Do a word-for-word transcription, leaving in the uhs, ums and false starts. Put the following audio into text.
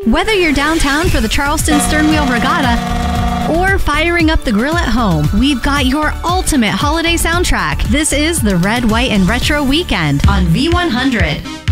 Whether you're downtown for the Charleston Sternwheel Regatta or firing up the grill at home, we've got your ultimate holiday soundtrack. This is the Red, White, and Retro Weekend on V one hundred.